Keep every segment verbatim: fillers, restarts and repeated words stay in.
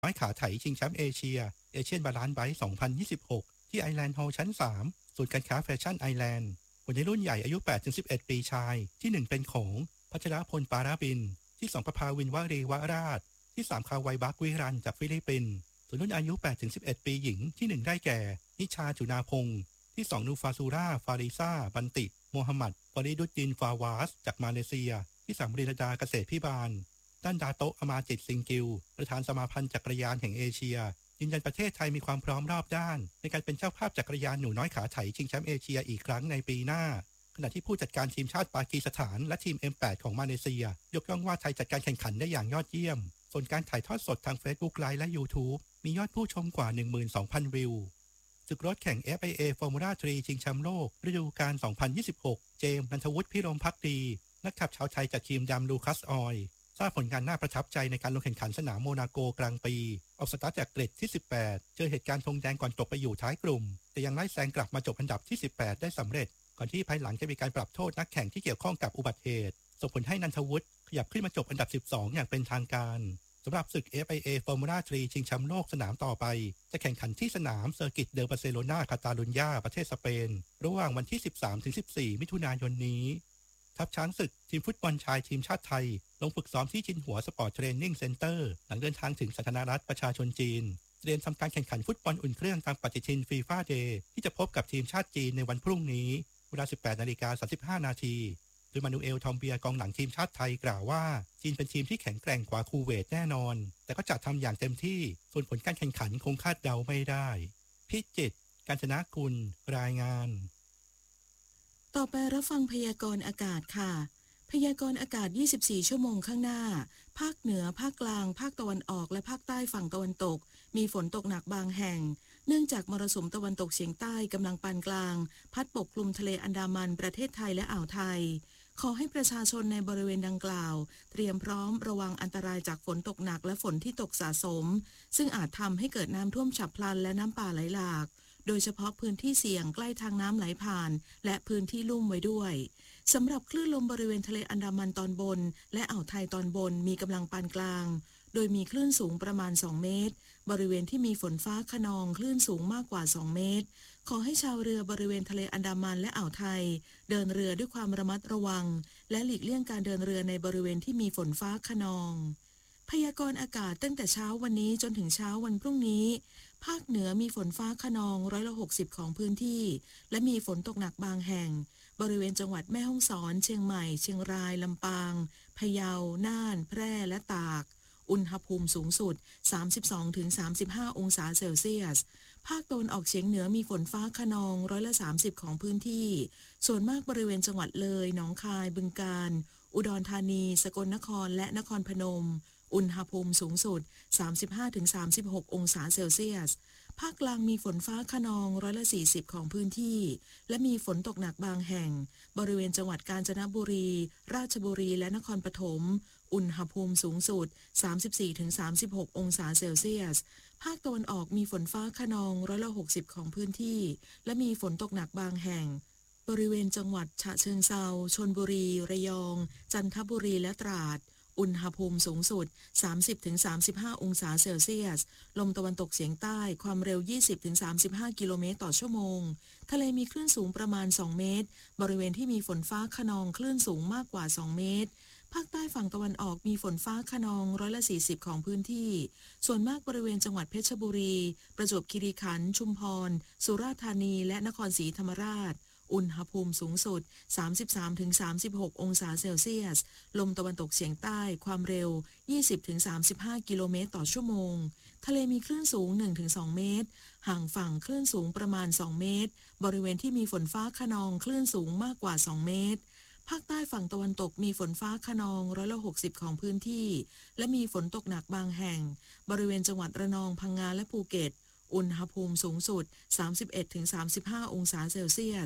น้อยขาไถชิงแชมป์เอเชียเอเชียนบาลานซ์ไบค์สองพันยี่สิบหกที่ไอแลนด์ฮอลล์ชั้นสามศูนย์การค้าแฟชั่นไอแลนด์คนในรุ่นใหญ่อายุ แปดถึงสิบเอ็ด ปีชายที่หนึ่งเป็นของพัชรพลปาราบินที่สองประภาวินวรีวราชที่สามคาไวบักวิรันจากฟิลิปปินส์ส่วนรุ่นอายุ แปดถึงสิบเอ็ด ปีหญิงที่หนึ่งได้แก่นิชาจุนาพงศ์ที่สองนูฟาซูราฟาริซาบันติโมฮัมหมัดฟาริดุดดินฟาวาสจากมาเลเซียที่สามริลดาเกษตรพิบาลด้านดาโตะอมาจิตซิงกิลประธานสมาพันธ์จักรยานแห่งเอเชียยืนยันประเทศไทยมีความพร้อมรอบด้านในการเป็นเจ้าภาพจักรยานหนูน้อยขาไถชิงแชมป์เอเชียอีกครั้งในปีหน้าขณะที่ผู้จัดการทีมชาติปากีสถานและทีม เอ็ม แปด ของมาเลเซียยกย่องว่าไทยจัดการแข่งขันได้อย่างยอดเยี่ยมส่วนการถ่ายทอดสดทาง Facebook Live และ YouTube มียอดผู้ชมกว่า หนึ่งหมื่นสองพัน วิวศึกรถแข่ง เอฟ ไอ เอ Formula สามชิงแชมป์โลกฤดูกาล สองพันยี่สิบหก เจมส์ นันทวุฒิ พิรมภักดีนักขับชาวไทยจากทีมดำลูคัสออยล์สร้างผลงานน่าประทับใจในการลงแข่งขันสนามโมนาโกกลางปีออกสตาร์ทจากเกรดที่สิบแปดเจอเหตุการณ์ธงแดงก่อนตกไปอยู่ท้ายกลุ่มแต่ยังไล่แซงกลับมาจบอันดับที่สิบแปดได้สำเร็จก่อนที่ภายหลังจะมีการปรับโทษนักแข่งที่เกี่ยวข้องกับอุบัติเหตุส่งผลให้นันทวุฒิขยับขึ้นมาจบอันดับสิบสองอย่างเป็นทางการสำหรับศึก เอฟ ไอ เอ Formula สามชิงแชมป์โลกสนามต่อไปจะแข่งขันที่สนามเซอร์กิตเดอ บาร์เซโลนาคาตาลุญญาประเทศสเปนระหว่างวันที่ สิบสามถึงสิบสี่ มิถุนายนนี้ทัพช้างศึกทีมฟุตบอลชายทีมชาติไทยลงฝึกซ้อมที่จินหัวสปอร์ตเทรนนิ่งเซ็นเตอร์หลังเดินทางถึงสาธารณรัฐประชาชนจีนเตรียมทำการแข่งขันฟุตบอลอุ่นเครื่องตามปฏิทินฟีฟ่าเดย์ที่จะพบกับทีมชาติจีนในวันพรุ่งนี้เวลา สิบแปดนาฬิกาสามสิบห้านาทีโดยมานูเอลทอมเบียกองหลังทีมชาติไทยกล่าวว่าจีนเป็นทีมที่แข็งแกร่งกว่าคูเวตแน่นอนแต่ก็จะทำอย่างเต็มที่ส่วนผลการแข่งขันคงคาดเดาไม่ได้พิจิตรกาญจนกุลรายงานต่อไปรับฟังพยากรณ์อากาศค่ะพยากรณ์อากาศยี่สิบสี่ชั่วโมงข้างหน้าภาคเหนือภาคกลางภาคตะวันออกและภาคใต้ฝั่งตะวันตกมีฝนตกหนักบางแห่งเนื่องจากมรสุมตะวันตกเฉียงใต้กำลังปานกลางพัดปกคลุมทะเลอันดามันประเทศไทยและอ่าวไทยขอให้ประชาชนในบริเวณดังกล่าวเตรียมพร้อมระวังอันตรายจากฝนตกหนักและฝนที่ตกสะสมซึ่งอาจทำให้เกิดน้ำท่วมฉับพลันและน้ำป่าไหลหลากโดยเฉพาะพื้นที่เสี่ยงใกล้ทางน้ำไหลผ่านและพื้นที่ลุ่มไว้ด้วยสำหรับคลื่นลมบริเวณทะเลอันดามันตอนบนและอ่าวไทยตอนบนมีกำลังปานกลางโดยมีคลื่นสูงประมาณสองเมตรบริเวณที่มีฝนฟ้าคะนองคลื่นสูงมากกว่าสองเมตรขอให้ชาวเรือบริเวณทะเลอันดามันและอ่าวไทยเดินเรือด้วยความระมัดระวังและหลีกเลี่ยงการเดินเรือในบริเวณที่มีฝนฟ้าคะนองพยากรณ์อากาศตั้งแต่เช้าวันนี้จนถึงเช้าวันพรุ่งนี้ภาคเหนือมีฝนฟ้าคะนองร้อยละหกสิบของพื้นที่และมีฝนตกหนักบางแห่งบริเวณจังหวัดแม่ฮ่องสอนเชียงใหม่เชียงรายลำปางพะเยาน่านแพร่และตากอุณหภูมิสูงสุด สามสิบสองถึงสามสิบห้า องศาเซลเซียสภาคตะวันออกเฉียงเหนือมีฝนฟ้าคะนองร้อยละสามสิบของพื้นที่ส่วนมากบริเวณจังหวัดเลยหนองคายบึงกาฬอุดรธานีสกลนครและนครพนมอุณหภูมิสูงสุด สามสิบห้าถึงสามสิบหก องศาเซลเซียสภาคกลางมีฝนฟ้าคะนองร้อยละสี่สิบของพื้นที่และมีฝนตกหนักบางแห่งบริเวณจังหวัดกาญจนบุรีราชบุรีและนครปฐมอุณหภูมิสูงสุด สามสิบสี่ถึงสามสิบหก องศาเซลเซียสภาคตะวันออกมีฝนฟ้าคะนองร้อยละหกสิบของพื้นที่และมีฝนตกหนักบางแห่งบริเวณจังหวัดฉะเชิงเทราชลบุรีระยองจันทบุรีและตราดอุณหภูมิสูงสุด สามสิบถึงสามสิบห้า องศาเซลเซียสลมตะวันตกเฉียงใต้ความเร็ว ยี่สิบถึงสามสิบห้า กิโลเมตรต่อชั่วโมงทะเลมีคลื่นสูงประมาณสองเมตรบริเวณที่มีฝนฟ้าคะนองคลื่นสูงมากกว่าสองเมตรภาคใต้ฝั่งตะวันออกมีฝนฟ้าคะนองร้อยละสี่สิบของพื้นที่ส่วนมากบริเวณจังหวัดเพชรบุรีประจวบคีรีขันธ์ชุมพรสุราษฎร์ธานีและนครศรีธรรมราชอุณหภูมิสูงสุด สามสิบสามถึงสามสิบหก องศาเซลเซียสลมตะวันตกเฉียงใต้ความเร็ว ยี่สิบถึงสามสิบห้า กิโลเมตรต่อชั่วโมงทะเลมีคลื่นสูง หนึ่งถึงสอง เมตรห่างฝั่งคลื่นสูงประมาณสองเมตรบริเวณที่มีฝนฟ้าคะนองคลื่นสูงมากกว่าสองเมตรภาคใต้ฝั่งตะวันตกมีฝนฟ้าคะนองร้อยละหกสิบของพื้นที่และมีฝนตกหนักบางแห่งบริเวณจังหวัดระนองพังงาและภูเก็ตอุณหภูมิสูงสุด สามสิบเอ็ดถึงสามสิบห้า องศาเซลเซียส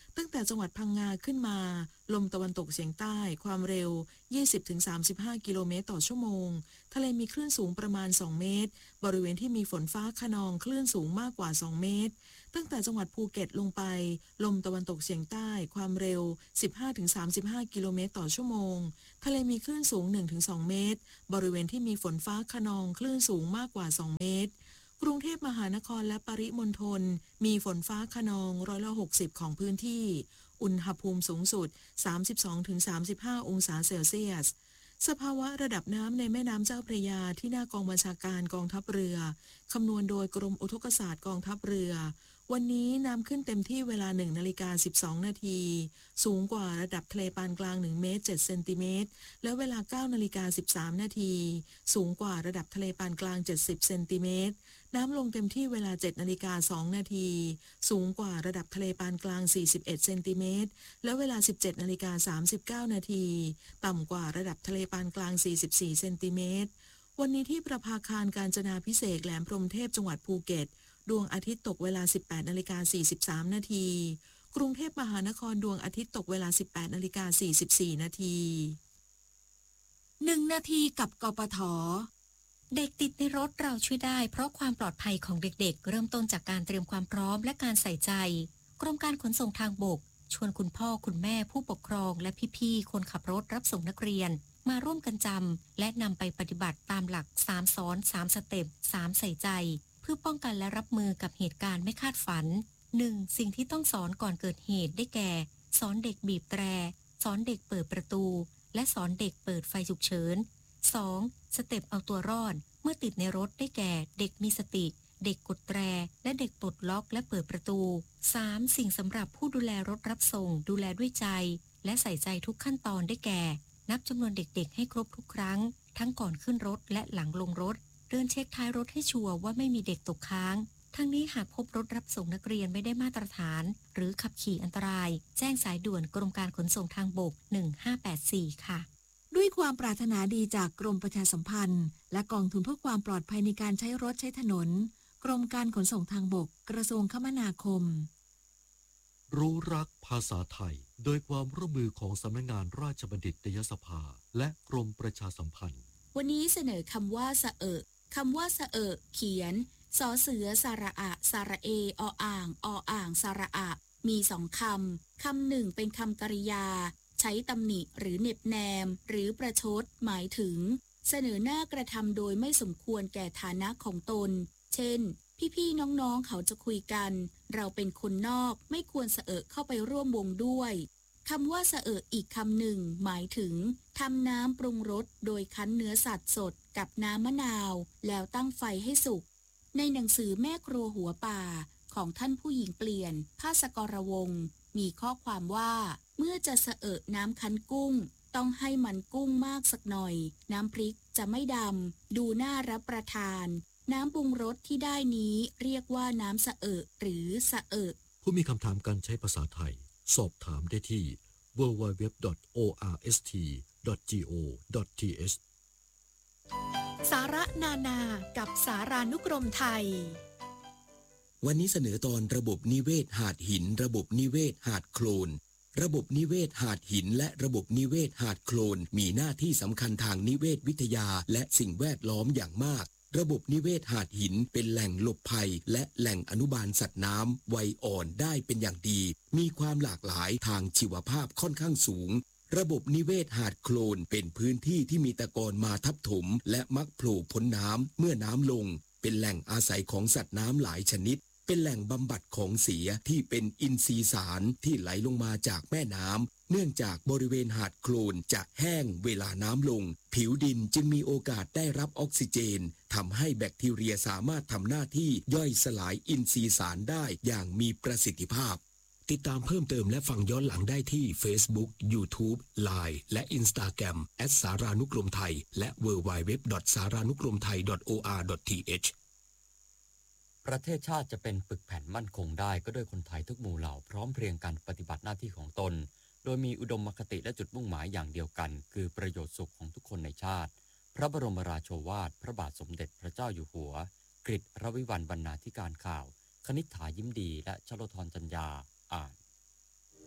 ตั้งแต่จังหวัดพังงาขึ้นมาลมตะวันตกเฉียงใต้ความเร็ว ยี่สิบถึงสามสิบห้า กิโลเมตรต่อชั่วโมงทะเลมีคลื่นสูงประมาณสองเมตรบริเวณที่มีฝนฟ้าคะนองคลื่นสูงมากกว่าสองเมตรตั้งแต่จังหวัดภูเก็ตลงไปลมตะวันตกเฉียงใต้ความเร็ว สิบห้าถึงสามสิบห้า กิโลเมตรต่อชั่วโมงทะเลมีคลื่นสูง หนึ่งถึงสอง เมตรบริเวณที่มีฝนฟ้าคะนองคลื่นสูงมากกว่าสองเมตรกรุงเทพมหานครและปริมณฑลมีฝนฟ้าคะนองร้อยละหกสิบของพื้นที่อุณหภูมิสูงสุด สามสิบสองถึงสามสิบห้า องศาเซลเซียสสภาวะระดับน้ำในแม่น้ำเจ้าพระยาที่หน้ากองบัญชาการกองทัพเรือคำนวณโดยกรมอุทกศาสตร์กองทัพเรือวันนี้น้ำขึ้นเต็มที่เวลา หนึ่งนาฬิกาสิบสองนาทีสูงกว่าระดับทะเลปานกลางหนึ่งเมตรเจ็ดเซนติเมตรและเวลา เก้านาฬิกาสิบสามนาทีสูงกว่าระดับทะเลปานกลางเจ็ดสิบเซนติเมตรน้ำลงเต็มที่เวลา เจ็ดนาฬิกาสองนาทีสูงกว่าระดับทะเลปานกลางสี่สิบเอ็ดเซนติเมตรและเวลา สิบเจ็ดนาฬิกาสามสิบเก้านาทีต่ำกว่าระดับทะเลปานกลางสี่สิบสี่เซนติเมตรวันนี้ที่ประภาคารกาญจนาภิเษกแหลมพรหมเทพจังหวัดภูเก็ตดวงอาทิตย์ตกเวลา สิบแปดนาฬิกาสี่สิบสามนาทีกรุงเทพมหานครดวงอาทิตย์ตกเวลา สิบแปดนาฬิกาสี่สิบสี่นาทีหนึ่งนาทีกับกปท. เด็กติดในรถเราช่วยได้เพราะความปลอดภัยของเด็กๆเริ่มต้นจากการเตรียมความพร้อมและการใส่ใจกรมการขนส่งทางบกชวนคุณพ่อคุณแม่ผู้ปกครองและพี่ๆคนขับรถรับส่งนักเรียนมาร่วมกันจำและนำไปปฏิบัติตามหลักสามซ้อนสามสเต็ปสามใส่ใจเพื่อป้องกันและรับมือกับเหตุการณ์ไม่คาดฝัน หนึ่ง. สิ่งที่ต้องสอนก่อนเกิดเหตุได้แก่สอนเด็กบีบแตรสอนเด็กเปิดประตูและสอนเด็กเปิดไฟฉุกเฉิน สอง. สเต็ปเอาตัวรอดเมื่อติดในรถได้แก่เด็กมีสติเด็กกดแตรและเด็กปลดล็อกและเปิดประตู สาม. สิ่งสำหรับผู้ดูแลรถรับส่งดูแลด้วยใจและใส่ใจทุกขั้นตอนได้แก่นับจำนวนเด็กๆให้ครบทุกครั้งทั้งก่อนขึ้นรถและหลังลงรถเดินเช็คท้ายรถให้ชัวร์ว่าไม่มีเด็กตกค้างทั้งนี้หากพบรถรับส่งนักเรียนไม่ได้มาตรฐานหรือขับขี่อันตรายแจ้งสายด่วนกรมการขนส่งทางบกหนึ่งห้าแปดสี่ค่ะด้วยความปรารถนาดีจากกรมประชาสัมพันธ์และกองทุนเพื่อความปลอดภัยในการใช้รถใช้ถนนกรมการขนส่งทางบกกระทรวงคมนาคมรู้รักภาษาไทยโดยความร่วมมือของสำนักงานราชบัณฑิตยสภาและกรมประชาสัมพันธ์วันนี้เสนอคำว่าสะเอะคำว่าสะเอะเขียนสอเสือสระอะสระเอออ่างออ่างสระอะมีสองคำคำหนึ่งเป็นคำกริยาใช้ตำหนิหรือเหน็บแนมหรือประชดหมายถึงเสนอหน้ากระทำโดยไม่สมควรแก่ฐานะของตนเช่นพี่ๆน้องๆเขาจะคุยกันเราเป็นคนนอกไม่ควรสะเอะเข้าไปร่วมวงด้วยคำว่าสะเอะอีกคำหนึ่งหมายถึงทำน้ำปรุงรสโดยคั้นเนื้อสัตว์สดกับน้ำมะนาวแล้วตั้งไฟให้สุกในหนังสือแม่ครัวหัวป่าของท่านผู้หญิงเปลี่ยนภาสกรวงศ์มีข้อความว่าเมื่อจะสะเอะน้ำคั้นกุ้งต้องให้มันกุ้งมากสักหน่อยน้ำพริกจะไม่ดำดูน่ารับประทานน้ำปรุงรสที่ได้นี้เรียกว่าน้ำสะเอะหรือสะเอะผู้มีคำถามการใช้ภาษาไทยสอบถามได้ที่ ดับเบิลยู ดับเบิลยู ดับเบิลยู ดอท โอ อาร์ เอส ที ดอท จี โอ ดอท ที เอชสาระนานากับสารานุกรมไทยวันนี้เสนอตอนระบบนิเวศหาดหินระบบนิเวศหาดโคลนระบบนิเวศหาดหินและระบบนิเวศหาดโคลนมีหน้าที่สำคัญทางนิเวศวิทยาและสิ่งแวดล้อมอย่างมากระบบนิเวศหาดหินเป็นแหล่งหลบภัยและแหล่งอนุบาลสัตว์น้ำวัยอ่อนได้เป็นอย่างดีมีความหลากหลายทางชีวภาพค่อนข้างสูงระบบนิเวศหาดโคลนเป็นพื้นที่ที่มีตะกอนมาทับถมและมักโผล่พ้นน้ำเมื่อน้ำลงเป็นแหล่งอาศัยของสัตว์น้ำหลายชนิดเป็นแหล่งบำบัดของเสียที่เป็นอินทรีย์สารที่ไหลลงมาจากแม่น้ำเนื่องจากบริเวณหาดโคลนจะแห้งเวลาน้ำลงผิวดินจึงมีโอกาสได้รับออกซิเจนทำให้แบคทีเรียสามารถทำหน้าที่ย่อยสลายอินทรีย์สารได้อย่างมีประสิทธิภาพติดตามเพิ่มเติมและฟังย้อนหลังได้ที่ Facebook YouTube ไลน์ และ Instagram แอท สารานุกรมไทยและ ดับเบิลยู ดับเบิลยู ดับเบิลยู ดอท สารานุกรมไทย ดอท โอ อาร์ ดอท ที เอชประเทศชาติจะเป็นปึกแผ่นมั่นคงได้ก็ด้วยคนไทยทุกหมู่เหล่าพร้อมเพรียงกันปฏิบัติหน้าที่ของตนโดยมีอุดมคติและจุดมุ่งหมายอย่างเดียวกันคือประโยชน์สุขของทุกคนในชาติพระบรมราโชวาทพระบาทสมเด็จพระเจ้าอยู่หัวกฤษรวิวัลย์บรรณาธิการข่าวคณิษฐายิ้มดีและชโลธรจัญญาอ่าน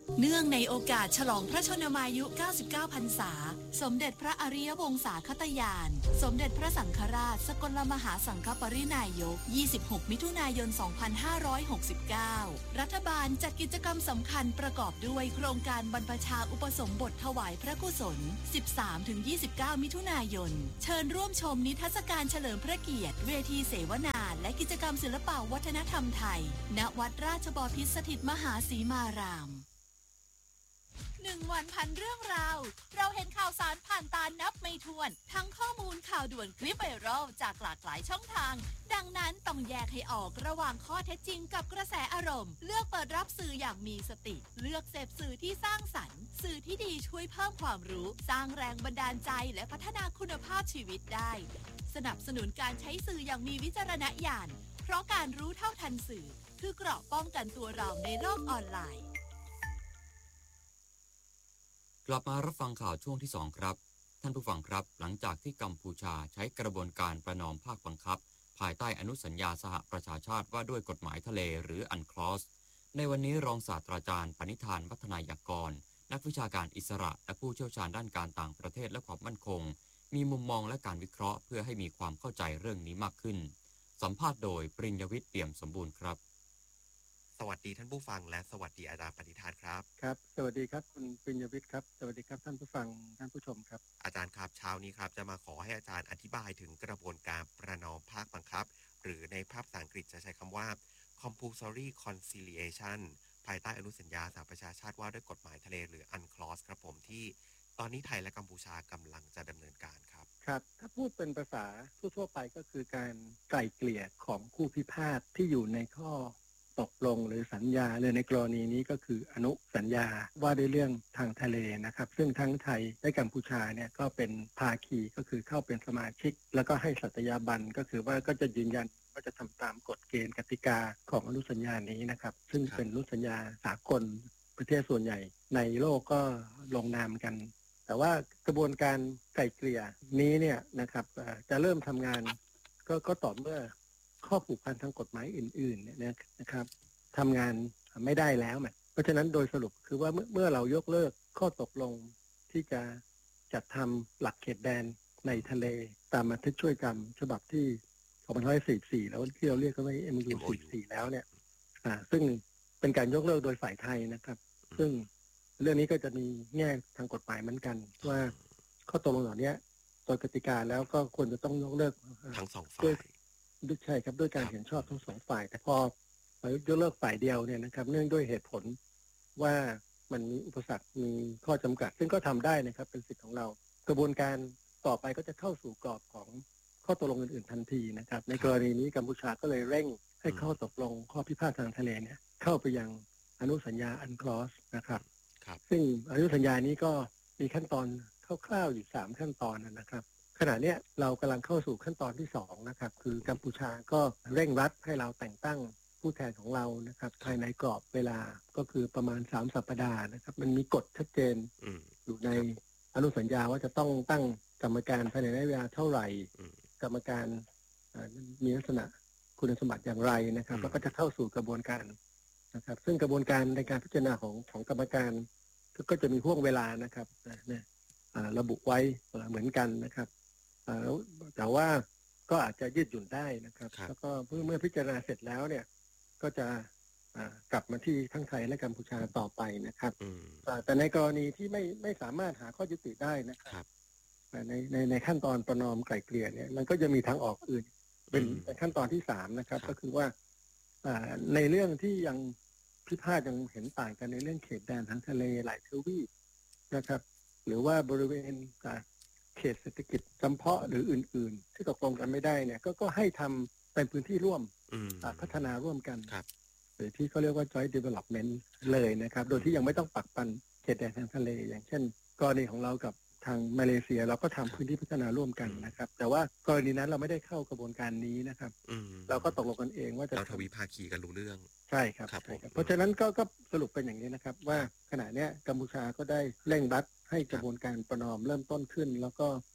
เนื่องในโอกาสฉลองพระชนมายุ เก้าสิบเก้า พรรษาสมเด็จพระอริยวงศาคตญาณสมเด็จพระสังฆราชสกลมหาสังฆปรินายก ยี่สิบหก มิถุนายน สองพันห้าร้อยหกสิบเก้า รัฐบาลจัดกิจกรรมสำคัญประกอบด้วยโครงการบรรพชาอุปสมบทถวายพระกุศล สิบสามถึงยี่สิบเก้า มิถุนายน เชิญร่วมชมนิทรรศการเฉลิมพระเกียรติเวทีเสวนาและกิจกรรมศิลปวัฒนธรรมไทยณวัดราชบพิตรสถิตมหาสีมารามหนึ่งวันพันเรื่องราวเราเห็นข่าวสารผ่านตานับไม่ถ้วนทั้งข้อมูลข่าวด่วนคลิปไวรัลจากหลากหลายช่องทางดังนั้นต้องแยกให้ออกระหว่างข้อเท็จจริงกับกระแสอารมณ์เลือกเปิดรับสื่ออย่างมีสติเลือกเสพสื่อที่สร้างสรรค์สื่อที่ดีช่วยเพิ่มความรู้สร้างแรงบันดาลใจและพัฒนาคุณภาพชีวิตได้สนับสนุนการใช้สื่ออย่างมีวิจารณญาณเพราะการรู้เท่าทันสื่อคือเกราะป้องกันตัวเราในโลกออนไลน์กลับมารับฟังข่าวช่วงที่สองครับท่านผู้ฟังครับหลังจากที่กัมพูชาใช้กระบวนการประนอมภาคบังคับภายใต้อนุสัญญาสหประชาชาติว่าด้วยกฎหมายทะเลหรืออันคลอสในวันนี้รองศาสตราจารย์ปณิธานวัฒนายากรนักวิชาการอิสระและผู้เชี่ยวชาญด้านการต่างประเทศและความมั่นคงมีมุมมองและการวิเคราะห์เพื่อให้มีความเข้าใจเรื่องนี้มากขึ้นสัมภาษณ์โดยปริญญวิทย์เปี่ยมสมบูรณ์ครับสวัสดีท่านผู้ฟังและสวัสดีอาจารย์ปณิธานครับครับสวัสดีครับคุณปริญญวิทย์ครับสวัสดีครับท่านผู้ฟังท่านผู้ชมครับอาจารย์ครับเช้านี้ครับจะมาขอให้อาจารย์อธิบายถึงกระบวนการประนอมภาคบังคับหรือในภาษาอังกฤษจะใช้คำว่า compulsory conciliation ภายใต้อนุสัญญาสหประชาชาติว่าด้วยกฎหมายทะเลหรือ อันคลอส ครับผมที่ตอนนี้ไทยและกัมพูชากำลังจะดำเนินการครับครับถ้าพูดเป็นภาษาทั่วๆไปก็คือการไกล่เกลี่ยของคู่พิพาทที่อยู่ในข้อตกลงหรือสัญญาหรือในกรณีนี้ก็คืออนุสัญญาว่าด้วยเรื่องทางทะเลนะครับซึ่งทั้งไทยและกัมพูชาเนี่ยก็เป็นภาคีก็คือเข้าเป็นสมาชิกแล้วก็ให้สัตยาบันก็คือว่าก็จะยืนยันว่าจะทำตามกฎเกณฑ์กติกาของอนุสัญญานี้นะครับซึ่งเป็นอนุสัญญาสากลประเทศส่วนใหญ่ในโลกก็ลงนามกันแต่ว่ากระบวนการไกล่เกลี่ยนี้เนี่ยนะครับจะเริ่มทำงานก็ก็ต่อเมื่อข้อผูกพันทางกฎหมายอื่นๆเนี่ยนะครับทำงานไม่ได้แล้วเพราะฉะนั้นโดยสรุปคือว่าเมื่อเมื่อเรายกเลิกข้อตกลงที่จะจัดทำหลักเขตแดนในทะเลตามบันทึกช่วยกรรมฉบับที่สองพันห้าร้อยสี่สิบสี่แล้วที่เราเรียกกันว่า เอ็ม โอ ยู สี่สิบสี่แล้วเนี่ยอ่าซึ่งเป็นการยกเลิกโดยฝ่ายไทยนะครับซึ่งเรื่องนี้ก็จะมีแง่ทางกฎหมายเหมือนกันว่าข้อตกลงเหล่านี้โดยกติกาแล้วก็ควรจะต้องยกเลิกทั้งสองฝ่ายด้วยใช่ครับด้วยการเห็นชอบทั้งสองฝ่ายแต่พอยกเลิกฝ่ายเดียวเนี่ยนะครับเนื่องด้วยเหตุผลว่ามันมีอุปสรรคมีข้อจำกัดซึ่งก็ทำได้นะครับเป็นสิทธิ์ของเรากระบวนการต่อไปก็จะเข้าสู่กรอบของข้อตกลงอื่นๆทันทีนะครับในกรณีนี้กัมพูชาก็เลยเร่งให้ข้อตกลงข้อพิพาททางทะเลเนี่ยเข้าไปยังอนุสัญญาอันคลอสนะครับซึ่งอนุสัญญานี้ก็มีขั้นตอนคร่าวๆอยู่สามขั้นตอนนะครับขณะนี้เรากำลังเข้าสู่ขั้นตอนที่สองนะครับคือกัมพูชาก็เร่งรัดให้เราแต่งตั้งผู้แทนของเรานะครับภายในกรอบเวลาก็คือประมาณสามสัปดาห์นะครับมันมีกฎชัดเจนอยู่ในอนุสัญญาว่าจะต้องตั้งกรรมการภายในระยะเวลาเท่าไหร่กรรมการมีลักษณะคุณสมบัติอย่างไรนะครับแล้วก็จะเข้าสู่กระบวนการนะครับซึ่งกระบวนการในการพิจารณาของของกรรมการก็จะมีห่วงเวลานะครับเนี่ยระบุไว้เหมือนกันนะครับแต่ว่าก็อาจจะยืดหยุ่นได้นะครับแล้วก็เมื่อเมื่อพิจารณาเสร็จแล้วเนี่ยก็จะกลับมาที่ทั้งไทยและกัมพูชาต่อไปนะครับแต่ในกรณีที่ไม่ไม่สามารถหาข้อยุติได้นะครับในในในขั้นตอนประนอมไกล่เกลี่ยเนี่ยมันก็จะมีทางออกอื่นเป็นขั้นตอนที่สามนะครับก็คือว่าในเรื่องที่ยังพิพาทยังเห็นต่างกันในเรื่องเขตแดนทางทะเลหลายทวีปนะครับหรือว่าบริเวณเขตเศรษฐกิจจำเพาะหรืออื่นๆที่ตกลงกันไม่ได้เนี่ย ก็ก็ให้ทำเป็นพื้นที่ร่วมพัฒนาร่วมกันหรือที่เขาเรียกว่า joint development เลยนะครับโดยที่ยังไม่ต้องปักปันเขตแดนทางทะเลอย่างเช่นกรณีของเรากับทางมาเลเซียเราก็ทำพื้นที่พัฒนาร่วมกันนะครับแต่ว่ากรณีนั้นเราไม่ได้เข้ากระบวนการนี้นะครับเราก็ตกลงกันเองว่าจะเราทวิภาคีกันรู้เรื่องใช่ครับเพราะฉะนั้นก็ก็สรุปเป็นอย่างนี้นะครับว่าขณะนี้กัมพูชาก็ได้เร่งรัดให้กระบวนการประนอมเริ่มต้นขึ้นแล้วก็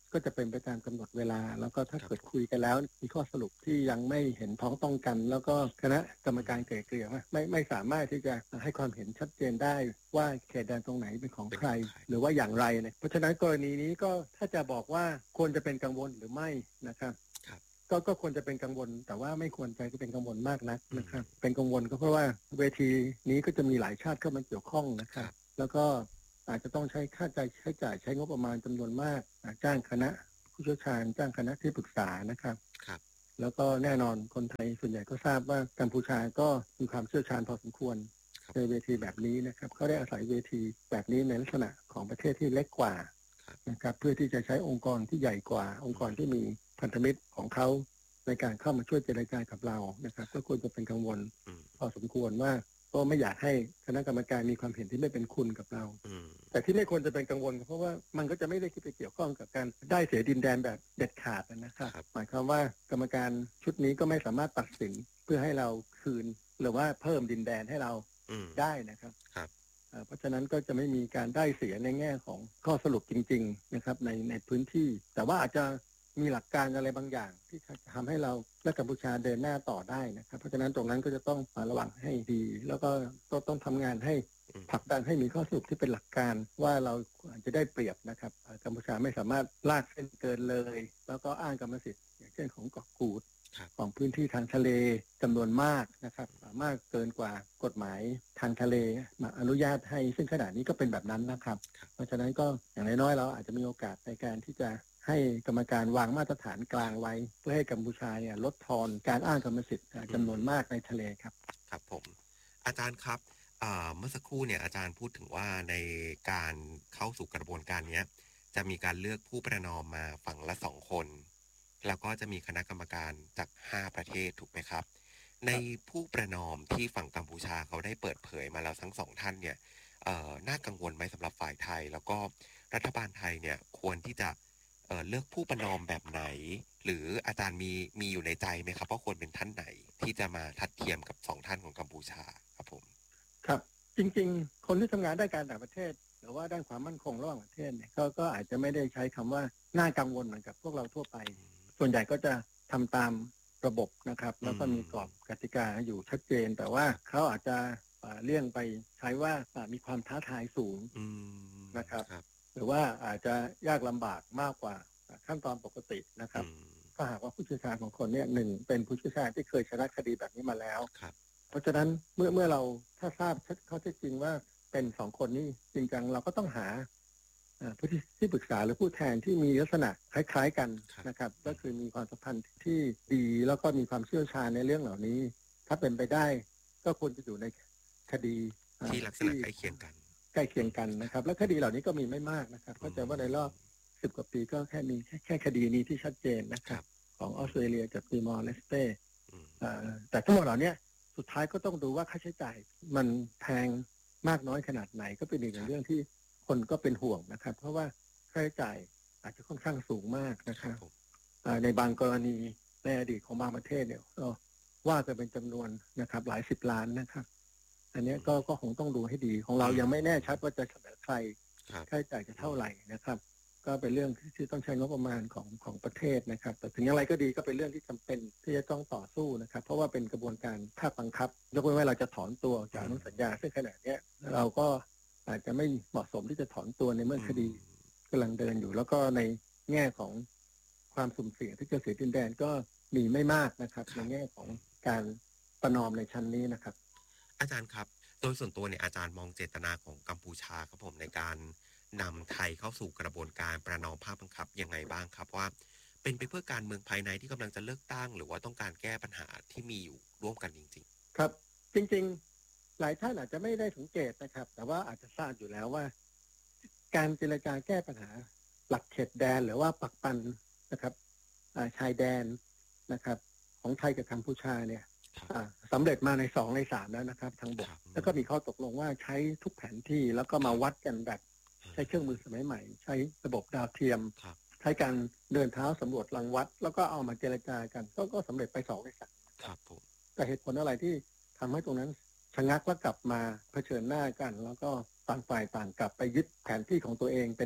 ก็จะเป็นไปตามกำหนดเวลาแล้วก็ถ้าเกิดคุยกันแล้วมีข้อสรุปที่ยังไม่เห็นพ้องต้องกันแล้วก็คณะกรรมการไกล่เกลี่ยไม่ไม่สามารถที่จะให้ความเห็นชัดเจนได้ว่าเขตแดนตรงไหนเป็นของใครหรือว่าอย่างไรเนี่ยเพราะฉะนั้นกรณีนี้ก็ถ้าจะบอกว่าควรจะเป็นกังวลหรือไม่นะครับก็ก็ควรจะเป็นกังวลแต่ว่าไม่ควรจะเป็นกังวลมากนักนะครับเป็นกังวลก็เพราะว่าเวทีนี้ก็จะมีหลายชาติเข้ามาเกี่ยวข้องนะครับแล้วก็อาจจะต้องใช้ค่าใช้ใช้จ่ายใช้งบประมาณจำนวนมากจ้างคณะผู้เชี่ยวชาญจ้างคณะที่ปรึกษานะครับครับแล้วก็แน่นอนคนไทยส่วนใหญ่ก็ทราบว่ากัมพูชาก็มีความเชี่ยวชาญพอสมควรในเวทีแบบนี้นะครับเขาได้อาศัยเวทีแบบนี้ในลักษณะของประเทศที่เล็กกว่านะครับเพื่อที่จะใช้องค์กรที่ใหญ่กว่าองค์กรที่มีพันธมิตรของเขาในการเข้ามาช่วยเจรจากับเรานะครับก็ควรจะเป็นกังวลพอสมควรว่าก็ไม่อยากให้คณะกรรมการมีความเห็นที่ไม่เป็นคุณกับเราแต่ที่ไม่ควรจะเป็นกังวลเพราะว่ามันก็จะไม่ได้คิดไปเกี่ยวข้องกับการได้เสียดินแดนแบบเด็ดขาดนะครับหมายความว่ากรรมการชุดนี้ก็ไม่สามารถตัดสินเพื่อให้เราคืนหรือว่าเพิ่มดินแดนให้เราได้นะครับเพราะฉะนั้นก็จะไม่มีการได้เสียในแง่ของข้อสรุปจริงๆนะครับในในพื้นที่แต่ว่าอาจจะมีหลักการอะไรบางอย่างที่จะทำให้เราและกัมพูชาเดินหน้าต่อได้นะครับเพราะฉะนั้นตรงนั้นก็จะต้องระวังให้ดีแล้วก็ต้องต้องทำงานให้ผลักดันให้มีข้อสรุปที่เป็นหลักการว่าเราอาจจะได้เปรียบนะครับกัมพูชาไม่สามารถลากเส้นเกินเลยแล้วก็อ้างกรรมสิทธิ์อย่างเช่นของเกาะกูดของพื้นที่ทางทะเลจำนวนมากนะครับสามารถเกินกว่ากฎหมายทางทะเลมาอนุญาตให้ซึ่งขณะนี้ก็เป็นแบบนั้นนะครับเพราะฉะนั้นก็อย่างน้อยๆเราอาจจะมีโอกาสในการที่จะให้กรรมการวางมาตรฐานกลางไว้เพื่อให้กัมพูชาเนี่ยลดทอนการอ้างกรรมสิทธิ์จำนวนมากในทะเลครับครับผมอาจารย์ครับเมื่อสักครู่เนี่ยอาจารย์พูดถึงว่าในการเข้าสู่กระบวนการนี้จะมีการเลือกผู้ประนอมมาฝั่งละสองคนแล้วก็จะมีคณะกรรมการจากห้าประเทศถูกไหมครับในผู้ประนอมที่ฝั่งกัมพูชาเขาได้เปิดเผยมาแล้วทั้งสองท่านเนี่ยน่ากังวลไหมสำหรับฝ่ายไทยแล้วก็รัฐบาลไทยเนี่ยควรที่จะเอ่อเลือกผู้ประนอมแบบไหนหรืออาจารย์มีมีอยู่ในใจไหมครับว่าควรเป็นท่านไหนที่จะมาทัดเทียมกับสองท่านของกัมพูชาครับผมครับจริงๆคนที่ทำงานด้านการต่างประเทศหรือว่าด้านความมั่นคงระหว่างประเทศเนี่ยก็ก็อาจจะไม่ได้ใช้คำว่าน่ากังวลเหมือนกับพวกเราทั่วไปส่วนใหญ่ก็จะทำตามระบบนะครับแล้วก็มีกรอบกติกาอยู่ชัดเจนแต่ว่าเขาอาจจะเลี่ยงไปใช้ว่ามีความท้าทายสูงนะครับหรือว่าอาจจะยากลำบากมากกว่าขั้นตอนปกตินะครับถ้าหากว่าผู้เชี่ยวชาญของคนเนี่ยหนึ่งเป็นผู้เชี่ยวชาญที่เคยชนะคดีแบบนี้มาแล้วเพราะฉะนั้นเมื่อเมื่อเราถ้าทราบข้อเท็จจริงว่าเป็นสองคนนี้จริงจังเราก็ต้องหาผู้ที่ปรึกษาหรือผู้แทนที่มีลักษณะคล้ายๆกันนะครับก็คือมีความสัมพันธ์ที่ดีแล้วก็มีความเชี่ยวชาญในเรื่องเหล่านี้ถ้าเป็นไปได้ก็ควรจะอยู่ในคดีที่ลักษณะใกล้เคียงกันใกล้เคียงกันนะครับและคดีเหล่านี้ก็มีไม่มากนะครับเข้าใจว่าในรอบสิบกว่าปีก็แค่มีแค่แค่คดีนี้ที่ชัดเจนนะครับของออสเตรเลียกับติมอร์เลสเต้แต่ทั้งหมดเหล่านี้สุดท้ายก็ต้องดูว่าค่าใช้จ่ายมันแพงมากน้อยขนาดไหนก็เป็นอีกหนึ่งเรื่องที่คนก็เป็นห่วงนะครับเพราะว่าค่าใช้จ่ายอาจจะค่อนข้างสูงมากนะครับในบางกรณีในอดีตของบางประเทศเนี่ยก็ว่าจะเป็นจำนวนนะครับหลายสิบล้านนะครับอันนี้ก็ก็คงต้องดูให้ดีของเรายังไม่แน่ชัดว่าจะเสนอใครค่าใช้จ่ายจะเท่าไหร่นะครับก็เป็นเรื่องที่ต้องใช้งบประมาณของของประเทศนะครับแต่ถึงอย่างไรก็ดีก็เป็นเรื่องที่จำเป็นที่จะต้องต่อสู้นะครับเพราะว่าเป็นกระบวนการภาคบังคับยกเว้นว่าเราจะถอนตัวจากอนุสัญญาซึ่งขณะนี้เราก็อาจจะไม่เหมาะสมที่จะถอนตัวในเมื่อคดีกำลังเดินอยู่แล้วก็ในแง่ของความสุ่มเสี่ยงที่จะเสียดินแดนก็มีไม่มากนะครับในแง่ของการประนอมในชั้นนี้นะครับอาจารย์ครับโดยส่วนตัวเนี่ยอาจารย์มองเจตนาของกัมพูชาครับผมในการนำไทยเข้าสู่กระบวนการประนอมภาคบังคับยังไงบ้างครับว่าเป็นไปเพื่อการเมืองภายในที่กำลังจะเลือกตั้งหรือว่าต้องการแก้ปัญหาที่มีอยู่ร่วมกันจริงๆครับจริงๆหลายท่านอาจจะไม่ได้สังเกตนะครับแต่ว่าอาจจะทราบอยู่แล้วว่าการเจรจาแก้ปัญหาหลักเขตแดนหรือว่าปักปันนะครับชายแดนนะครับของไทยกับกัมพูชาเนี่ยสำเร็จมาในสองในสามแล้วนะครับทางบกแล้วก็มีข้อตกลงว่าใช้ทุกแผนที่แล้วก็มาวัดกันแบบใช้เครื่องมือสมัยใหม่ใช้ระบบดาวเทียมใช้การเดินเท้าสำรวจรังวัดแล้วก็เอามาเจรจากันก็ก็สำเร็จไปสองในสามแต่เหตุผลอะไรที่ทำให้ตรงนั้นชะงักแล้วกลับมาเผชิญหน้ากันแล้วก็ต่างฝ่ายต่างกลับไปยึดแผนที่ของตัวเองเป็นหลัก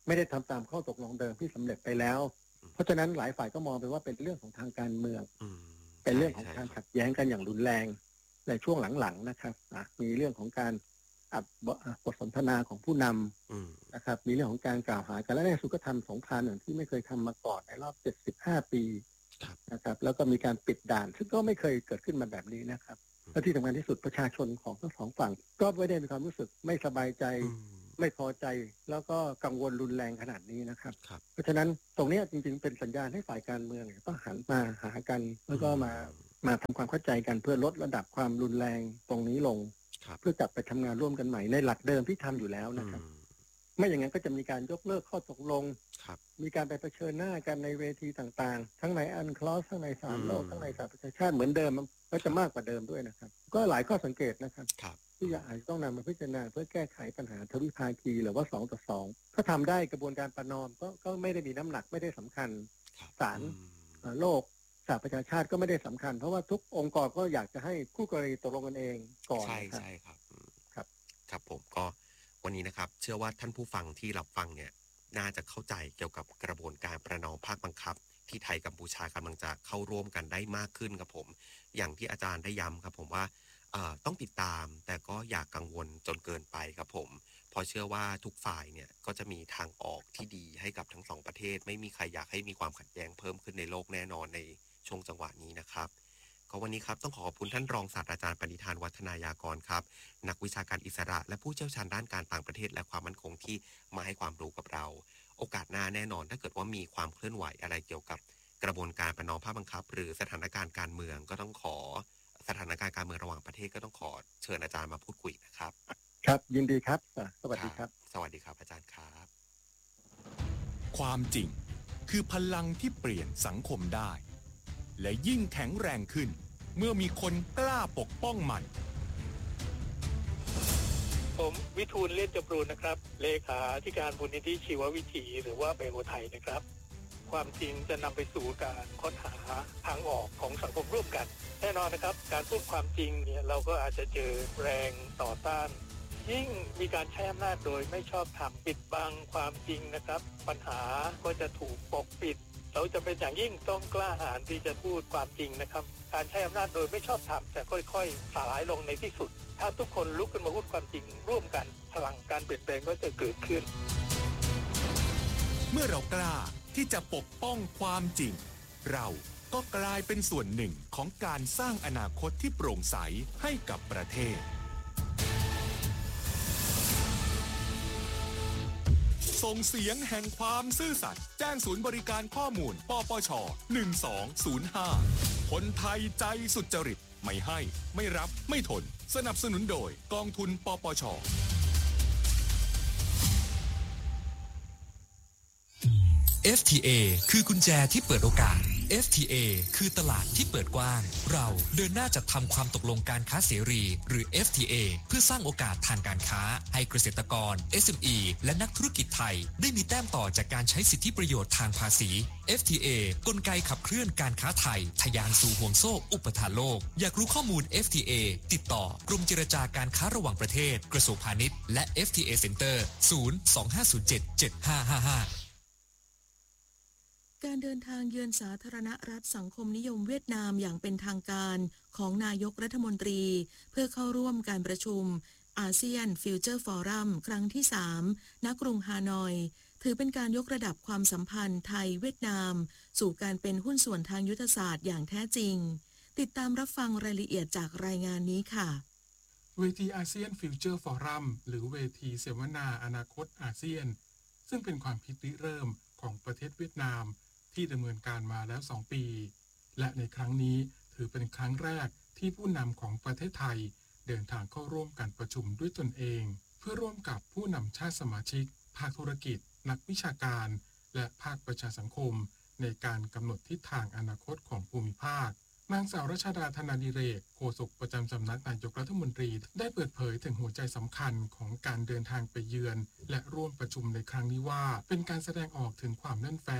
ไม่ได้ทำตามข้อตกลงเดิมที่สำเร็จไปแล้วเพราะฉะนั้นหลายฝ่ายก็มองไปว่าเป็นเรื่องของทางการเมืองเป็นเรื่องของการขัดแย้งกันอย่างรุนแรงในช่วงหลังๆนะครับมีเรื่องของการอัดบทสนทนาของผู้นำนะครับมีเรื่องของการกล่าวหากันและในสุดก็ทำสงครามอย่างที่ไม่เคยทำมาก่อนในรอบเจ็ดสิบห้าปีนะครับแล้วก็มีการปิดด่านซึ่งก็ไม่เคยเกิดขึ้นมาแบบนี้นะครับและที่สำคัญที่สุดประชาชนของทั้งสองฝั่งก็ไม่ได้มีความรู้สึกไม่สบายใจไม่พอใจแล้วก็กังวลรุนแรงขนาดนี้นะครับเพราะฉะนั้นตรงนี้จริงๆเป็นสัญญาณให้ฝ่ายการเมืองต้องหันมาหากันแล้วก็มามาทำความเข้าใจกันเพื่อลดระดับความรุนแรงตรงนี้ลงเพื่อกลับไปทำงานร่วมกันใหม่ในหลักเดิมที่ทำอยู่แล้วนะครับไม่อย่างนั้นก็จะมีการยกเลิกข้อตกลงมีการไปเผชิญหน้ากันในเวทีต่างๆทั้งในอันคลอสทั้งในศาลโลกทั้งในสหประชาชาติเหมือนเดิมมันก็จะมากกว่าเดิมด้วยนะครับก็หลายข้อสังเกตนะครับที่อาจจะต้องนำมาพิจารณาเพื่อแก้ไขปัญหาทวิภาคีหรือว่าสองต่อสองถ้าทำได้กระบวนการประนอมก็ก็ไม่ได้มีน้ำหนักไม่ได้สำคัญศาลโลกสหประชาชาติก็ไม่ได้สำคัญเพราะว่าทุกองค์กรก็อยากจะให้คู่กรณีตกลงกันเองก่อนใช่ใช่ครับครับครับผมก็วันนี้นะครับเชื่อว่าท่านผู้ฟังที่รับฟังเนี่ยน่าจะเข้าใจเกี่ยวกับกระบวนการประนอมภาคบังคับที่ไทยกัมพูชากำลังจะเข้าร่วมกันได้มากขึ้นครับผมอย่างที่อาจารย์ได้ย้ำครับผมว่าต้องติดตามแต่ก็อย่ากังวลจนเกินไปครับผมเพราะเชื่อว่าทุกฝ่ายเนี่ยก็จะมีทางออกที่ดีให้กับทั้งสองประเทศไม่มีใครอยากให้มีความขัดแย้งเพิ่มขึ้นในโลกแน่นอนในช่วงจังหวะนี้นะครับก็วันนี้ครับต้องขอขอบคุณท่านรองศาสตราจารย์ปณิธานวัฒนายากรครับนักวิชาการอิสระและผู้เชี่ยวชาญด้านการต่างประเทศและความมั่นคงที่มาให้ความรู้กับเราโอกาสหน้าแน่นอนถ้าเกิดว่ามีความเคลื่อนไหวอะไรเกี่ยวกับกระบวนการประนอมภาคบังคับหรือสถานการณ์การเมืองก็ต้องขอสถานการณ์การเมืองระหว่างประเทศก็ต้องขอเชิญอาจารย์มาพูดคุยนะครับครับยินดีครับสวัสดีครับสวัสดีครับอาจารย์ครับความจริงคือพลังที่เปลี่ยนสังคมได้และยิ่งแข็งแรงขึ้นเมื่อมีคนกล้าปกป้องมันผมวิทูลเลียนจำรูนนะครับเลขาธิการมูลนิธิชีววิถีหรือว่าไบโอไทยนะครับความจริงจะนำไปสู่การค้นหาทางออกของสังคมร่วมกันแน่นอนนะครับการพูดความจริงเนี่ยเราก็อาจจะเจอแรงต่อต้านยิ่งมีการใช้อำนาจโดยไม่ชอบธรรมปิดบังความจริงนะครับปัญหาก็จะถูกปกปิดเราจะเป็นอย่างยิ่งต้องกล้าหาญที่จะพูดความจริงนะครับการใช้อำนาจโดยไม่ชอบธรรมจะค่อยๆสลายลงในที่สุดถ้าทุกคนลุกขึ้นมาพูดความจริงร่วมกันพลังการเปลี่ยนแปลงก็จะเกิดขึ้นเมื่อเรากล้าที่จะปกป้องความจริงเราก็กลายเป็นส่วนหนึ่งของการสร้างอนาคตที่โปร่งใสให้กับประเทศส่งเสียงแห่งความซื่อสัตย์แจ้งศูนย์บริการข้อมูลปปชหนึ่งสองศูนย์ห้าคนไทยใจสุจริตไม่ให้ไม่รับไม่ทนสนับสนุนโดยกองทุนปปชเอฟ ที เอ คือกุญแจที่เปิดโอกาส เอฟ ที เอ คือตลาดที่เปิดกว้างเราเดินหน้าจัดทำความตกลงการค้าเสรีหรือ เอฟ ที เอ เพื่อสร้างโอกาสทางการค้าให้เกษตรกร เอส เอ็ม อี และนักธุรกิจไทยได้มีแต้มต่อจากการใช้สิทธิประโยชน์ทางภาษี เอฟ ที เอ กลไกขับเคลื่อนการค้าไทยทะยานสู่ห่วงโซ่อุปทานโลกอยากรู้ข้อมูล เอฟ ที เอ ติดต่อกรมเจรจาการค้าระหว่างประเทศกระทรวงพาณิชย์และ เอฟ ที เอ Center ศูนย์ สอง ห้า ศูนย์ เจ็ด เจ็ด ห้า ห้า ห้าการเดินทางเยือนสาธารณรัฐสังคมนิยมเวียดนามอย่างเป็นทางการของนายกรัฐมนตรีเพื่อเข้าร่วมการประชุมอาเซียนฟิวเจอร์ฟอรัมครั้งที่สามณกรุงฮานอยถือเป็นการยกระดับความสัมพันธ์ไทยเวียดนามสู่การเป็นหุ้นส่วนทางยุทธศาสตร์อย่างแท้จริงติดตามรับฟังรายละเอียดจากรายงานนี้ค่ะเวทีอาเซียนฟิวเจอร์ฟอรัมหรือเวทีเสวนาอนาคตอาเซียนซึ่งเป็นความคิดริเริ่มของประเทศเวียดนามที่ดำเนินการมาแล้วสองปีและในครั้งนี้ถือเป็นครั้งแรกที่ผู้นำของประเทศไทยเดินทางเข้าร่วมการประชุมด้วยตนเองเพื่อร่วมกับผู้นำชาติสมาชิกภาคธุรกิจนักวิชาการและภาคประชาสังคมในการกำหนดทิศทางอนาคตของภูมิภาคนางสาวรัชดาธนาดิเรกโฆษกประจำสำนักนายกรัฐมนตรีได้เปิดเผยถึงหัวใจสำคัญของการเดินทางไปเยือนและร่วมประชุมในครั้งนี้ว่าเป็นการแสดงออกถึงความแน่นแฟ้นที่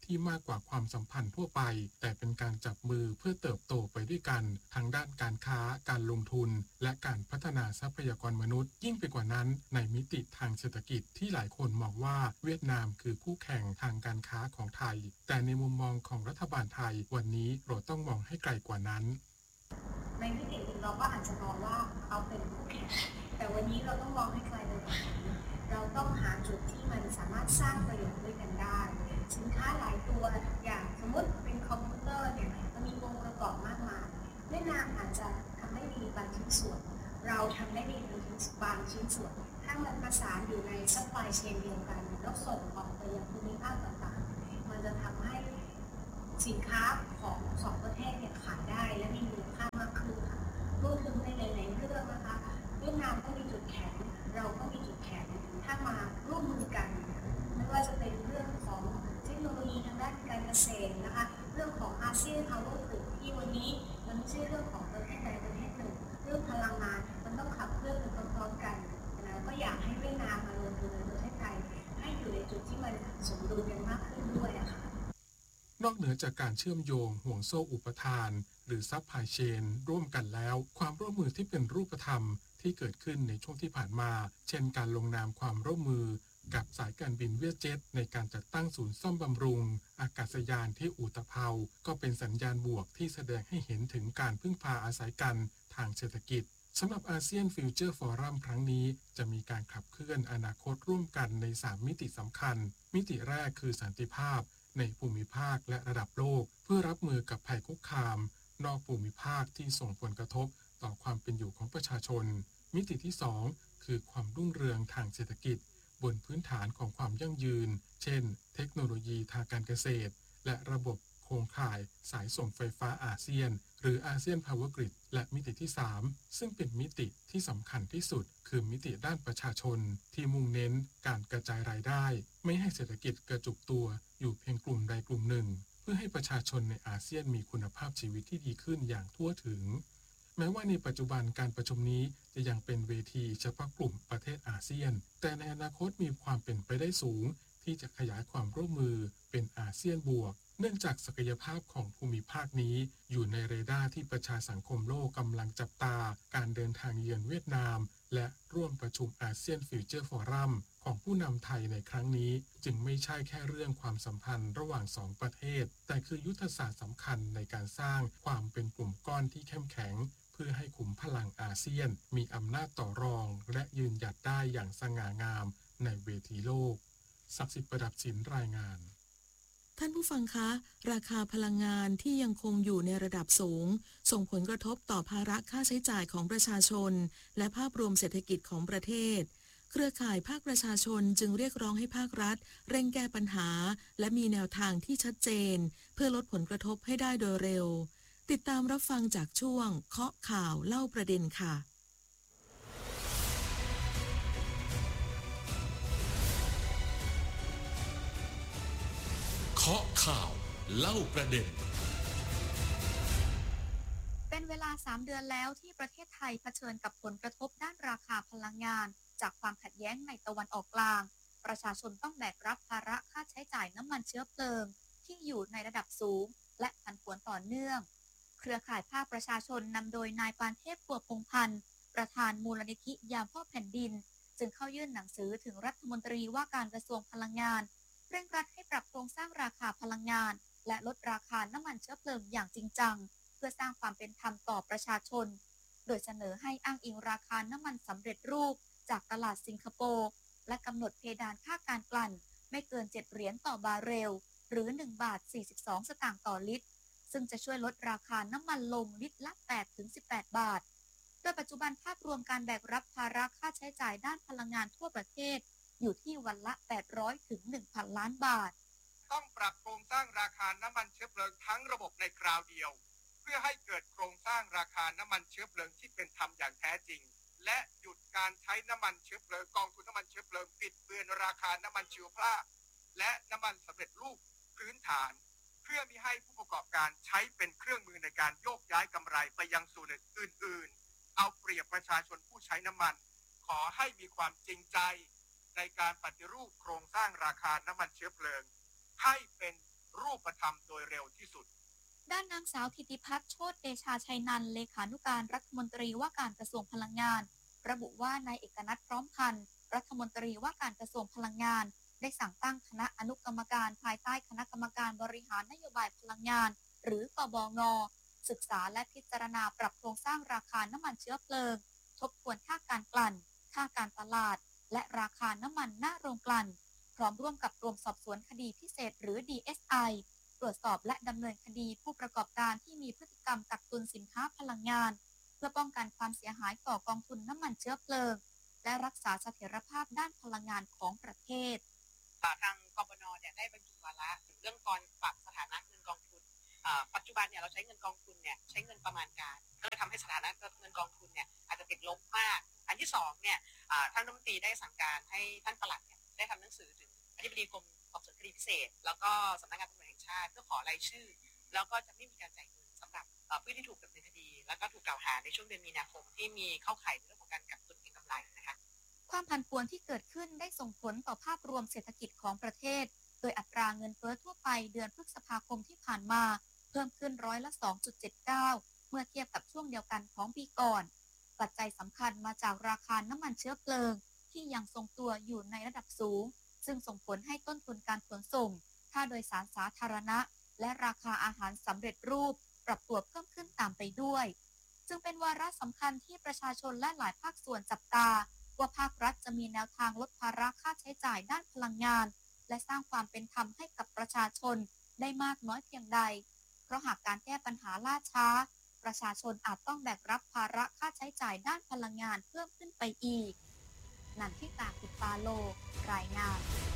ที่มากกว่าความสัมพันธ์ทั่วไปแต่เป็นการจับมือเพื่อเติบโตไปด้วยกันทั้งด้านการค้าการลงทุนและการพัฒนาทรัพยากรมนุษย์ยิ่งไปกว่านั้นในมิติทางเศรษฐกิจที่หลายคนมองว่าเวียดนามคือคู่แข่งทางการค้าของไทยแต่ในมุมมองของรัฐบาลไทยวันนี้เราต้องมองให้ไกลกว่านั้นในมิติอื่นเราก็อาจจะมองว่าเขาเป็นคู่แข่งแต่วันนี้เราต้องมองให้ไกลไปกว่านั้นเราต้องหาจุดที่มันสามารถสร้างประโยชน์ด้วยกันได้สินค้าหลายตัวอย่างสมมติเป็นคอมพิวเตอร์เนี่ยมันมีองค์ประกอบมากมายเวียดนามอาจจะทำได้ดีบางชิ้นส่วนเราทำได้ดีบางชิ้นส่วนถ้ามันประสานอยู่ในซัพพลายเชนเดียวกันแล้วส่งออกไปยังภูมิภาคต่างๆมันจะทำให้สินค้าของสองประเทศเนี่ยขายได้และมีมูลค่ามากขึ้นค่ะรวมถึงในหลายๆเรื่องนะคะเวียดนามก็มีจุดแข็งเราก็มีจุดแข็งถ้ามาร่วมมือกันไม่ว่าจะเป็นเรื่องของเทคโนโลยีทางด้านการเกษตรนะคะเรื่องของอาเซียนพาวเวอร์กริดที่วันนี้มันไม่ใช่เรื่องของประเทศใดประเทศหนึ่งเรื่องพลังงานมันต้องขับเคลื่อนไปพร้อมๆกันนะก็อยากให้เวียดนามมาลงทุนในประเทศไทยให้อยู่ในจุดที่มันสมดุลกันมากขึ้นด้วยอะค่ะนอกเหนือจากการเชื่อมโยงห่วงโซ่อุปทานหรือซัพพลายเชนร่วมกันแล้วความร่วมมือที่เป็นรูปธรรมที่เกิดขึ้นในช่วงที่ผ่านมาเช่นการลงนามความร่วมมือกับสายการบินเวียดเจ็ตในการจัดตั้งศูนย์ซ่อมบำรุงอากาศยานที่อุตภเปาก็เป็นสัญญาณบวกที่แสดงให้เห็นถึงการพึ่งพาอาศัยกันทางเศรษฐกิจสำหรับอาเซียนฟิวเจอร์ฟอรัมครั้งนี้จะมีการขับเคลื่อนอนาคตร่วมกันในสามมิติสำคัญมิติแรกคือสันติภาพในภูมิภาคและระดับโลกเพื่อรับมือกับภัยคุกคามนอกภูมิภาคที่ส่งผลกระทบต่อความเป็นอยู่ของประชาชนมิติที่สองคือความรุ่งเรืองทางเศรษฐกิจบนพื้นฐานของความยั่งยืนเช่นเทคโนโลยีทางการเกษตรและระบบโครงข่ายสายส่งไฟฟ้าอาเซียนหรืออาเซียนพาวเวอร์กริดและมิติที่สามซึ่งเป็นมิติที่สำคัญที่สุดคือมิติด้านประชาชนที่มุ่งเน้นการกระจายรายได้ไม่ให้เศรษฐกิจกระจุกตัวอยู่เพียงกลุ่มใดกลุ่มหนึ่งเพื่อให้ประชาชนในอาเซียนมีคุณภาพชีวิตที่ดีขึ้นอย่างทั่วถึงแม้ว่าในปัจจุบันการประชุมนี้จะยังเป็นเวทีเฉพาะกลุ่มประเทศอาเซียนแต่ในอนาคตมีความเป็นไปได้สูงที่จะขยายความร่วมมือเป็นอาเซียนบวกเนื่องจากศักยภาพของภูมิภาคนี้อยู่ในเรดาร์ที่ประชาสังคมโลกกำลังจับตาการเดินทางเยือนเวียดนามและร่วมประชุมอาเซียนฟิวเจอร์ฟอรัมของผู้นำไทยในครั้งนี้จึงไม่ใช่แค่เรื่องความสัมพันธ์ระหว่างสองประเทศแต่คือยุทธศาสตร์สำคัญในการสร้างความเป็นกลุ่มก้อนที่เข้มแข็งเพื่อให้ขุมพลังอาเซียนมีอำนาจต่อรองและยืนหยัดได้อย่างสง่างามในเวทีโลกศักดิ์สิทธิ์ประดับศิลป์รายงานท่านผู้ฟังคะราคาพลังงานที่ยังคงอยู่ในระดับสูงส่งผลกระทบต่อภาระค่าใช้จ่ายของประชาชนและภาพรวมเศรษฐกิจของประเทศเครือข่ายภาคประชาชนจึงเรียกร้องให้ภาครัฐเร่งแก้ปัญหาและมีแนวทางที่ชัดเจนเพื่อลดผลกระทบให้ได้โดยเร็วติดตามรับฟังจากช่วงเคาะข่าวเล่าประเด็นค่ะเคาะข่าวเล่าประเด็นเป็นเวลาสามเดือนแล้วที่ประเทศไทยเผชิญกับผลกระทบด้านราคาพลังงานจากความขัดแย้งในตะวันออกกลางประชาชนต้องแบกรับภาระค่าใช้จ่ายน้ำมันเชื้อเพลิงที่อยู่ในระดับสูงและผันผวนต่อเนื่องเครือข่ายภาคประชาชนนำโดยนายปานเทพปัวพงพันธ์ประธานมูลนิธิยามพ่อแผ่นดินจึงเข้ายื่นหนังสือถึงรัฐมนตรีว่าการกระทรวงพลังงานเร่งรัดให้ปรับโครงสร้างราคาพลังงานและลดราคาน้ำมันเชื้อเพลิงอย่างจริงจังเพื่อสร้างความเป็นธรรมต่อประชาชนโดยเสนอให้อ้างอิงราคาน้ำมันสำเร็จรูปจากตลาดสิงคโปร์และกำหนดเพดานค่าการกลั่นไม่เกินเจ็ดเหรียญต่อบาร์เรลหรือหนึ่งบาทสี่สิบสองสตางค์ต่อลิตรซึ่งจะช่วยลดราคาน้ำมันลงลิตรละแปดถึงสิบแปดบาทโดยปัจจุบันภาพรวมการแบกรับภาระค่าใช้จ่ายด้านพลังงานทั่วประเทศอยู่ที่วันละแปดร้อยถึง หนึ่งพัน ล้านบาทต้องปรับโครงสร้างราคาน้ำมันเชื้อเพลิงทั้งระบบในคราวเดียวเพื่อให้เกิดโครงสร้างราคาน้ำมันเชื้อเพลิงที่เป็นธรรมอย่างแท้จริงและหยุดการใช้น้ำมันเชื้อเพลิงกองทุนน้ำมันเชื้อเพลิงปิดเบือนราคาน้ำมันชีวภาพและน้ำมันสำเร็จรูปพื้นฐานเพื่อมิให้ผู้ประกอบการใช้เป็นเครื่องมือในการโยกย้ายกำไรไปยังส่วนอื่นๆเอาเปรียบประชาชนผู้ใช้น้ำมันขอให้มีความจริงใจในการปฏิรูปโครงสร้างราคาน้ำมันเชื้อเพลิงให้เป็นรูปธรรมโดยเร็วที่สุดด้านนางสาวธิติพัฒน์โชติเดชาชัยนันท์เลขานุการรัฐมนตรีว่าการกระทรวงพลังงานระบุว่านายเอกนัทพร้อมพันธ์รัฐมนตรีว่าการกระทรวงพลังงานได้สั่งตั้งคณะอนุกรรมการภายใต้คณะกรรมการบริหารนโยบายพลังงานหรือกบง.ศึกษาและพิจารณาปรับโครงสร้างราคาน้ำมันเชื้อเพลิงทบทวนค่าการกลั่นค่าการตลาดและราคาน้ำมันหน้าโรงกลั่นพร้อมร่วมกับกรมสอบสวนคดีพิเศษหรือ ดี เอส ไอ ตรวจสอบและดำเนินคดีผู้ประกอบการที่มีพฤติกรรมกักตุนสินค้าพลังงานเพื่อป้องกันความเสียหายต่อกองทุนน้ำมันเชื้อเพลิงและรักษาเสถียรภาพด้านพลังงานของประเทศทางกบน.เนี่ยได้บรรจุวาระถึงเรื่องการปรับสถานะเงินกองทุนปัจจุบันเนี่ยเราใช้เงินกองทุนเนี่ยใช้เงินประมาณการก็เลยทำให้สถานะเงินกองทุนเนี่ยอาจจะติดลบมากอันที่สองเนี่ยท่านรัฐมนตรีได้สั่งการให้ท่านปลัดเนี่ยได้ทำหนังสือถึงอธิบดีกรมสอบสวนคดีพิเศษแล้วก็สำนักงานตำรวจแห่งชาติเพื่อขอรายชื่อแล้วก็จะไม่มีการจ่ายเงินสำหรับผู้ที่ถูกดำเนินคดีแล้วก็ถูกกล่าวหาในช่วงเดือนมีนาคมที่มีเข้าข่ายในเรื่องของการกักตุนเก็งกำไรนะคะความผันผวนที่เกิดขึ้นได้ส่งผลต่อภาพรวมเศรษฐกิจของประเทศโดยอัตราเงินเฟ้อทั่วไปเดือนพฤษภาคมที่ผ่านมาเพิ่มขึ้นร้อยละ สองจุดเจ็ดเก้า เมื่อเทียบกับช่วงเดียวกันของปีก่อนปัจจัยสำคัญมาจากราคาน้ำมันเชื้อเพลิงที่ยังทรงตัวอยู่ในระดับสูงซึ่งส่งผลให้ต้นทุนการขนส่งค่าโดยสารสาธารณะและราคาอาหารสำเร็จรูปปรับตัวเพิ่มขึ้นตามไปด้วยจึงเป็นวาระสำคัญที่ประชาชนและหลายภาคส่วนจับตาว่าภาครัฐจะมีแนวทางลดภาระค่าใช้จ่ายด้านพลังงานและสร้างความเป็นธรรมให้กับประชาชนได้มากน้อยเพียงใดเพราะหากการแก้ปัญหาล่าช้าประชาชนอาจต้องแบกรับภาระค่าใช้จ่ายด้านพลังงานเพิ่มขึ้นไปอีกนันทิตา กุปปาโลรายงาน